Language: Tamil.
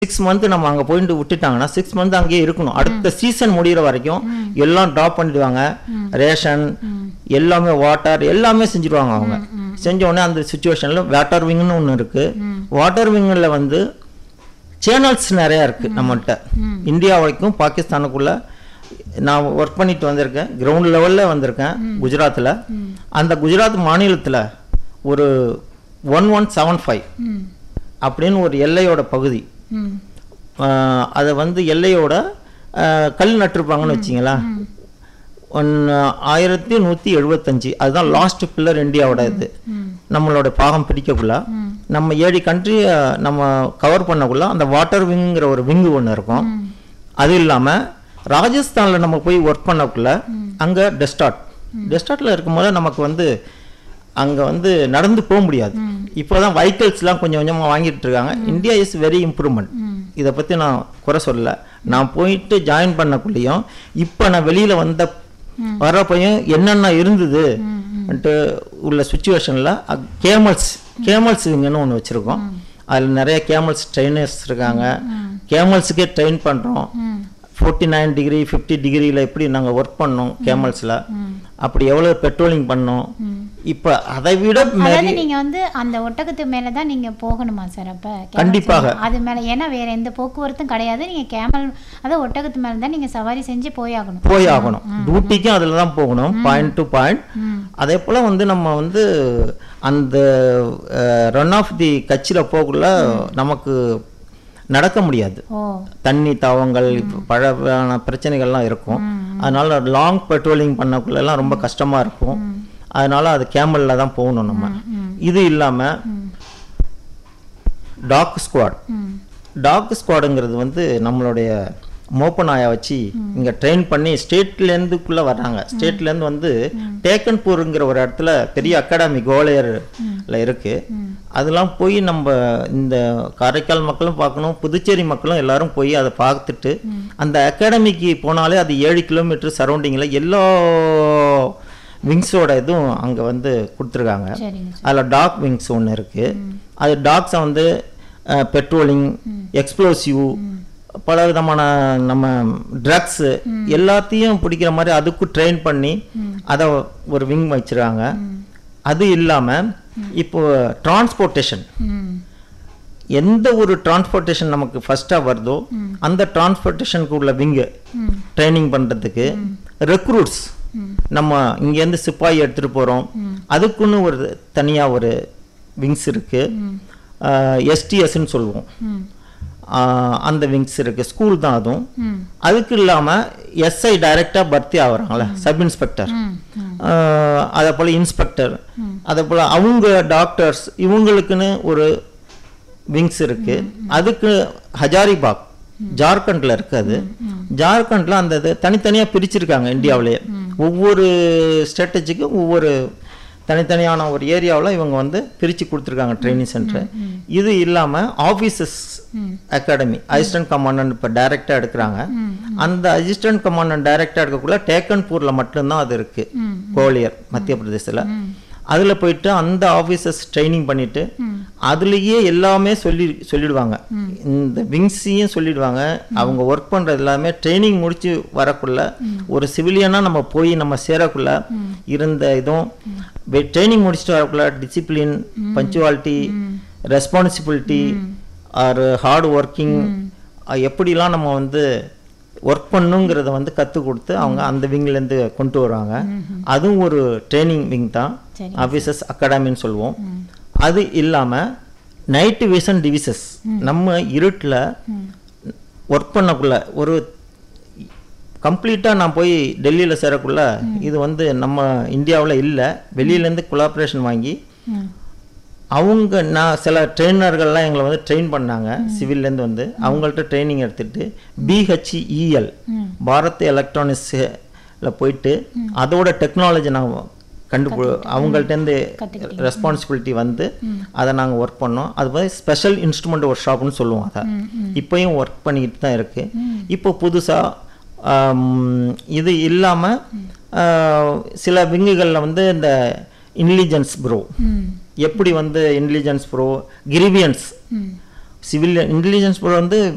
6 மந்த் நம்ம அங்கே போயிட்டு விட்டுட்டாங்கன்னா 6 மந்த் அங்கேயே இருக்கணும். அடுத்த சீசன் முடிகிற வரைக்கும் எல்லாம் ட்ராப் பண்ணிடுவாங்க. ரேஷன் எல்லாமே வாட்டர் எல்லாமே செஞ்சுருவாங்க. அவங்க செஞ்ச உடனே அந்த சுச்சுவேஷனில் வாட்டர் விங்னு ஒன்று இருக்குது. வாட்டர் விங்கில் வந்து சேனல்ஸ் நிறையா இருக்குது நம்மகிட்ட. இந்தியா வரைக்கும் பாகிஸ்தானுக்குள்ளே நான் ஒர்க் பண்ணிட்டு வந்திருக்கேன். கிரவுண்ட் லெவலில் வந்திருக்கேன் குஜராத்தில். அந்த குஜராத் மாநிலத்தில் ஒரு 1175 அப்படின்னு ஒரு எல்லையோட பகுதி, அதை வந்து எல்லையோட கல் நட்டிருப்பாங்கன்னு வச்சிங்களா. 1175 அதுதான் லாஸ்ட் பில்லர் இந்தியாவோட. இது நம்மளோட பாகம் பிரிக்கக்குள்ள நம்ம 7 கண்ட்ரியை நம்ம கவர் பண்ணக்குள்ள அந்த வாட்டர் விங்குங்கிற ஒரு விங்கு ஒன்று இருக்கும். அது இல்லாமல் ராஜஸ்தானில் நம்ம போய் ஒர்க் பண்ணக்குள்ள அங்கே டெஸ்டாட்டில் இருக்கும்போது நமக்கு வந்து அங்கே வந்து நடந்து போக முடியாது. இப்போ தான் வெஹிக்கிள்ஸ்லாம் கொஞ்சம் கொஞ்சமாக வாங்கிட்டு இருக்காங்க. India is very improvement. இதை பற்றி நான் குறை சொல்லலை. நான் போயிட்டு ஜாயின் பண்ணக்குள்ளேயும் இப்போ நான் வெளியில் வரப்பையும் என்னென்ன இருந்தது உள்ள சுச்சுவேஷனில் கேமல்ஸ் விங்கன்னு ஒன்று வச்சுருக்கோம். அதில் நிறைய கேமல்ஸ் ட்ரெயினர்ஸ் இருக்காங்க. கேமல்ஸுக்கே ட்ரெயின் பண்ணுறோம். 49 டிகிரி 50 டிகிரியில் எப்படி நாங்கள் ஒர்க் பண்ணோம் கேமல்ஸில், அப்படி எவ்வளோ பெட்ரோலிங் பண்ணோம். இப்போ அதை விட நீங்கள் வந்து அந்த ஒட்டகத்து மேலே தான் நீங்கள் போகணுமா சார்? அப்போ கண்டிப்பாக அது மேலே, ஏன்னா வேறு எந்த போக்குவரத்தும் கிடையாது. நீங்கள் கேமல் அதாவது ஒட்டகத்து மேலே தான் நீங்கள் சவாரி செஞ்சு போயாகணும். டியூட்டிக்கும் அதில் தான் போகணும், பாயிண்ட் டு பாயிண்ட். அதே போல் வந்து நம்ம வந்து அந்த ரன் ஆஃப் தி கட்சியில் போகக்குள்ள நமக்கு நடக்க முடியாது. தண்ணி தாவங்கள் பழமான பிரச்சனைகள்லாம் இருக்கும். அதனால லாங் பெட்ரோலிங் பண்ணக்குள்ளெல்லாம் ரொம்ப கஷ்டமாக இருக்கும். அதனால அது கேமலில் தான் போகணும் நம்ம. இது இல்லாமல் டாக் ஸ்குவாடுங்கிறது வந்து நம்மளுடைய மோப்பநாயை வச்சு இங்கே ட்ரெயின் பண்ணி ஸ்டேட்லேருந்துக்குள்ளே வர்றாங்க. ஸ்டேட்லேருந்து வந்து டேக்கன்பூருங்கிற ஒரு இடத்துல பெரிய அகாடமி கோலையரில் இருக்குது. அதெல்லாம் போய் நம்ம இந்த காரைக்கால் மக்களும் பார்க்கணும், புதுச்சேரி மக்களும் எல்லாரும் போய் அதை பார்த்துட்டு அந்த அகாடமிக்கு போனாலே அது 7 கிலோமீட்டர் சரௌண்டிங்கில் எல்லா விங்ஸோட இதுவும் அங்கே வந்து கொடுத்துருக்காங்க. அதில் டாக் விங்ஸ் ஒன்று இருக்குது. அது டாக்ஸை வந்து பெட்ரோலிங், எக்ஸ்ப்ளோசிவ், பல விதமான நம்ம ட்ரக்ஸு எல்லாத்தையும் பிடிக்கிற மாதிரி அதுக்கும் ட்ரெயின் பண்ணி அதை ஒரு விங் வச்சுருக்காங்க. அது இல்லாமல் இப்போ டிரான்ஸ்போர்ட்டேஷன், எந்த ஒரு டிரான்ஸ்போர்ட்டேஷன் நமக்கு ஃபஸ்ட்டாக வருதோ அந்த டிரான்ஸ்போர்ட்டேஷனுக்கு உள்ள விங்கு ட்ரைனிங் பண்ணுறதுக்கு, ரெக்ரூட்ஸ் நம்ம இங்கேருந்து சிப்பாயி எடுத்துகிட்டு போகிறோம், அதுக்குன்னு ஒரு தனியாக ஒரு விங்ஸ் இருக்குது. எஸ்டிஎஸ்ன்னு சொல்லுவோம். அந்த விங்ஸ் இருக்குது. ஸ்கூல் தான் அதுவும். அதுக்கு இல்லாமல் எஸ்ஐ டைரெக்டாக பர்த்தி ஆகுறாங்களே, சப் இன்ஸ்பெக்டர், அதே போல் இன்ஸ்பெக்டர், அதே போல் அவங்க டாக்டர்ஸ், இவங்களுக்குன்னு ஒரு விங்ஸ் இருக்குது. அதுக்கு ஹஜாரிபாக் ஜார்க்கண்டில் இருக்குது. அது ஜார்க்கண்டில் அந்த இது தனித்தனியாக பிரிச்சிருக்காங்க. இந்தியாவிலேயே ஒவ்வொரு ஸ்ட்ராட்டஜிக்கும் ஒவ்வொரு தனித்தனியான ஒரு ஏரியாவில் இவங்க வந்து பிரித்து கொடுத்துருக்காங்க ட்ரைனிங் சென்டர். இது இல்லாமல் ஆஃபீஸர்ஸ் அகாடமி, அசிஸ்டன்ட் கமாண்டன்ட் இப்போ டைரெக்டாக எடுக்கிறாங்க. அந்த அசிஸ்டன்ட் கமாண்டன்ட் டைரெக்டாக எடுக்கக்குள்ள டேக்கன்பூரில் மட்டும்தான் அது இருக்குது, கோலியர் மத்திய பிரதேசத்தில். அதில் போயிட்டு அந்த ஆஃபீஸர்ஸ் ட்ரைனிங் பண்ணிவிட்டு அதுலேயே எல்லாமே சொல்லிடுவாங்க. இந்த விங்ஸையும் சொல்லிடுவாங்க. அவங்க ஒர்க் பண்ணுறது எல்லாமே ட்ரைனிங் முடித்து வரக்குள்ள ஒரு சிவிலியனாக நம்ம போய் நம்ம சேரக்குள்ள இருந்த இதுவும் ட்ரைனிங் முடிச்சுட்டு வரக்குள்ள discipline, punctuality, responsibility R hard working, எப்படிலாம் நம்ம வந்து ஒர்க் பண்ணுங்கிறத வந்து கற்றுக் கொடுத்து அவங்க அந்த விங்லேருந்து கொண்டு வருவாங்க. அதுவும் ஒரு ட்ரைனிங் விங் தான், ஆஃபீஸர்ஸ் அகாடமின்னு சொல்லுவோம். அது இல்லாமல் நைட்டு விஷன் டிவிசஸ், நம்ம இருட்டில் ஒர்க் பண்ணக்குள்ள ஒரு கம்ப்ளீட்டாக நான் போய் டெல்லியில் சேரக்குள்ள இது வந்து நம்ம இந்தியாவில் இல்லை, வெளியிலேருந்து கொலாபரேஷன் வாங்கி அவங்க சில ட்ரெயினர்கள்லாம் எங்களை வந்து ட்ரெயின் பண்ணாங்க. சிவில்லேருந்து வந்து அவங்கள்ட்ட ட்ரைனிங் எடுத்துகிட்டு BHEL பாரத் எலக்ட்ரானிக்ஸில் போயிட்டு அதோட டெக்னாலஜி நாங்கள் அவங்கள்ட்டேருந்து ரெஸ்பான்சிபிலிட்டி வந்து அதை நாங்கள் ஒர்க் பண்ணோம். அது மாதிரி ஸ்பெஷல் இன்ஸ்ட்ருமெண்ட் ஒர்க் ஷாப்னு சொல்லுவோம். அதை இப்போயும் ஒர்க் பண்ணிக்கிட்டு தான் இருக்குது. இப்போ புதுசாக இது இல்லாமல் சில விங்குகளில் வந்து இந்த இன்டெலிஜென்ஸ் ப்ரோ, எப்படி வந்து intelligence bro, grievance, civil intelligence bro வந்து